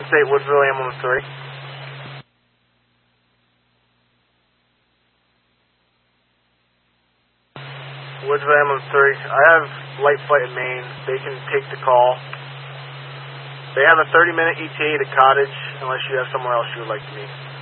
State, Woodsville, ambulance 3. Woodsville, ambulance 3. I have light flight in Maine. They can take the call. They have a 30-minute ETA to Cottage, unless you have somewhere else you would like to meet.